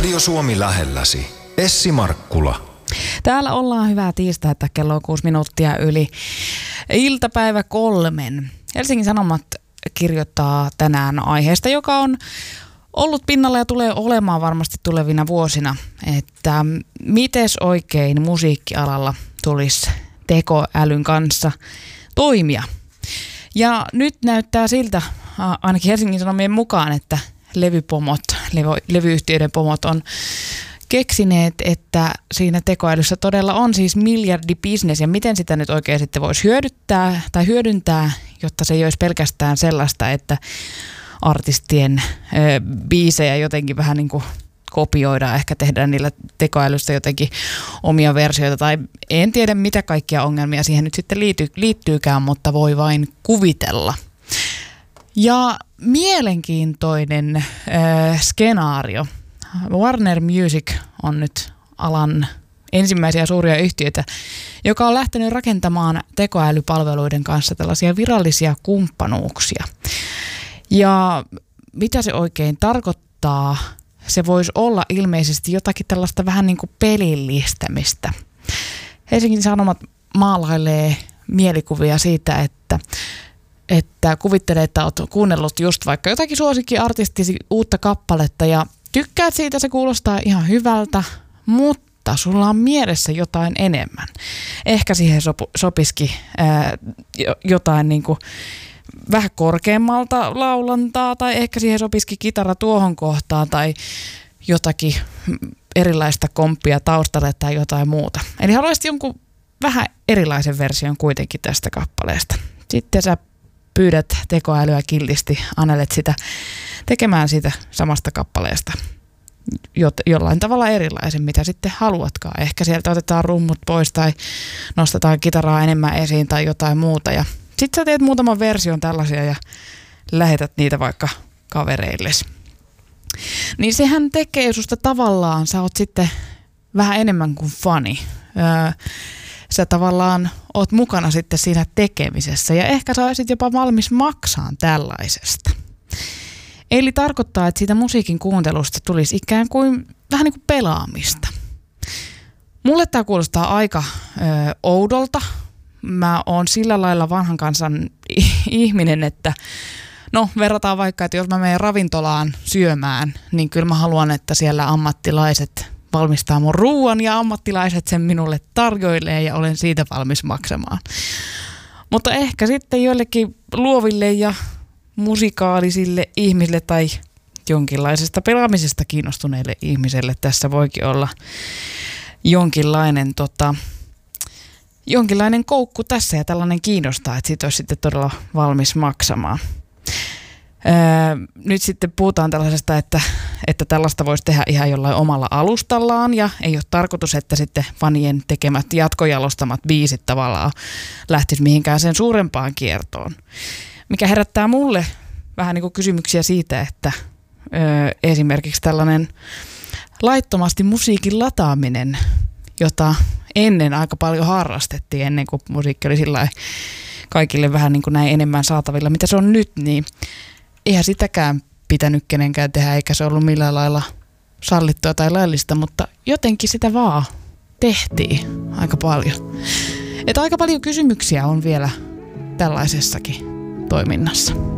Radio Suomi lähelläsi. Essi Markkula. Täällä ollaan hyvää tiistaita, kello on 6 minuuttia yli iltapäivä 3. Helsingin Sanomat kirjoittaa tänään aiheesta, joka on ollut pinnalla ja tulee olemaan varmasti tulevina vuosina, että mites oikein musiikkialalla tulisi tekoälyn kanssa toimia. Ja nyt näyttää siltä, ainakin Helsingin Sanomien mukaan, että levyyhtiöiden pomot on keksineet, että siinä tekoälyssä todella on siis miljardibisnes ja miten sitä nyt oikein sitten voisi hyödyntää, jotta se ei olisi pelkästään sellaista, että artistien biisejä jotenkin vähän niin kuin kopioidaan, ehkä tehdään niillä tekoälystä jotenkin omia versioita tai en tiedä mitä kaikkia ongelmia siihen nyt sitten liittyykään, mutta voi vain kuvitella. Ja mielenkiintoinen skenaario. Warner Music on nyt alan ensimmäisiä suuria yhtiöitä, joka on lähtenyt rakentamaan tekoälypalveluiden kanssa tällaisia virallisia kumppanuuksia. Ja mitä se oikein tarkoittaa? Se voisi olla ilmeisesti jotakin tällaista vähän niin kuin pelillistämistä. Helsingin Sanomat maalailee mielikuvia siitä, että kuvittelee, että olet kuunnellut just vaikka jotakin suosikkiartistisi uutta kappaletta ja tykkäät siitä, se kuulostaa ihan hyvältä, mutta sulla on mielessä jotain enemmän. Ehkä siihen sopisikin jotain niin kuin vähän korkeammalta laulantaa tai ehkä siihen sopisikin kitara tuohon kohtaan tai jotakin erilaista komppia taustalle tai jotain muuta. Eli haluaisit jonkun vähän erilaisen version kuitenkin tästä kappaleesta. Sitten sä pyydät tekoälyä kiltisti, anelet sitä tekemään siitä samasta kappaleesta jollain tavalla erilaisen, mitä sitten haluatkaan. Ehkä sieltä otetaan rummut pois tai nostetaan kitaraa enemmän esiin tai jotain muuta. Ja sitten sä teet muutaman version tällaisia ja lähetät niitä vaikka kavereilles. Niin sehän tekee susta tavallaan, sä oot sitten vähän enemmän kuin fani. Sä tavallaan oot mukana sitten siinä tekemisessä ja ehkä sä olisit jopa valmis maksaan tällaisesta. Eli tarkoittaa, että siitä musiikin kuuntelusta tulisi ikään kuin vähän niin kuin pelaamista. Mulle tää kuulostaa aika oudolta. Mä oon sillä lailla vanhan kansan ihminen, että no verrataan vaikka, että jos mä menen ravintolaan syömään, niin kyllä mä haluan, että siellä ammattilaiset valmistaa mun ruuan ja ammattilaiset sen minulle tarjoilee ja olen siitä valmis maksamaan. Mutta ehkä sitten joillekin luoville ja musikaalisille ihmisille tai jonkinlaisesta pelaamisesta kiinnostuneille ihmisille tässä voikin olla jonkinlainen koukku tässä ja tällainen kiinnostaa, että siitä olisi sitten todella valmis maksamaan. Nyt sitten puhutaan tällaisesta, että tällaista voisi tehdä ihan jollain omalla alustallaan ja ei ole tarkoitus, että sitten fanien tekemät jatkojalostamat biisit tavallaan lähtisi mihinkään sen suurempaan kiertoon. Mikä herättää mulle vähän niin kuin kysymyksiä siitä, että esimerkiksi tällainen laittomasti musiikin lataaminen, jota ennen aika paljon harrastettiin, ennen kuin musiikki oli sillä kaikille vähän niin kuin näin enemmän saatavilla, mitä se on nyt, niin eihän sitäkään pitänyt kenenkään tehdä, eikä se ollut millään lailla sallittua tai laillista, mutta jotenkin sitä vaan tehtiin aika paljon. Että aika paljon kysymyksiä on vielä tällaisessakin toiminnassa.